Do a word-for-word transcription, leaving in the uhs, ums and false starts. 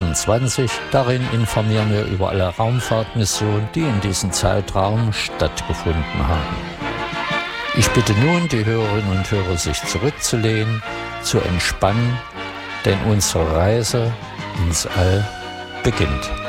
vierundzwanzig. Darin informieren wir über alle Raumfahrtmissionen, die in diesem Zeitraum stattgefunden haben. Ich bitte nun die Hörerinnen und Hörer, sich zurückzulehnen, zu entspannen, denn unsere Reise ins All beginnt.